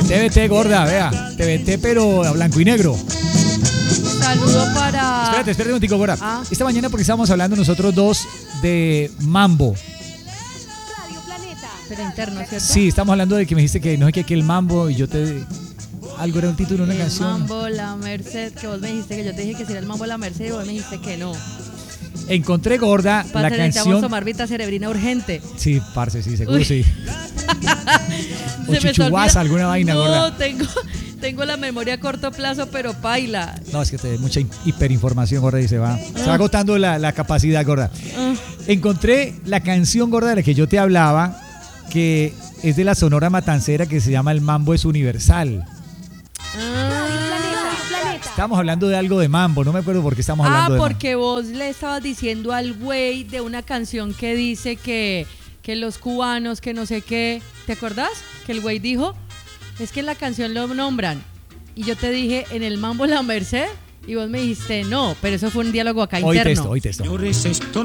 TVT, gorda, vea. TVT, pero a blanco y negro. Saludo para... Espérate un momentico, gorda. Esta mañana porque estábamos hablando nosotros dos de Mambo. Pero interno, ¿cierto? Sí, estamos hablando de que me dijiste que no sé qué, que el Mambo y yo te... Algo era un título de una canción. Mambo, la Merced, que vos me dijiste que yo te dije que si era el Mambo, la Merced y vos me dijiste que no. Encontré, gorda, la canción... Necesitamos tomar vita cerebrina urgente. Sí, parce, sí, seguro. Uy. Sí. O Se chuchuguasa, alguna vaina, no, gorda. Tengo la memoria a corto plazo, pero paila. No, es que te da mucha hiperinformación, gorda, y se va agotando la capacidad, gorda. Encontré la canción, gorda, de la que yo te hablaba, que es de la Sonora Matancera, que se llama El Mambo es Universal. Estamos hablando de algo de mambo, no me acuerdo por qué estamos hablando de porque vos le estabas diciendo al güey de una canción que dice que los cubanos, que no sé qué, ¿te acordás? Que el güey dijo, es que en la canción lo nombran. Y yo te dije, en el Mambo la Merced, y vos me dijiste, no, pero eso fue un diálogo acá interno. Hoy texto.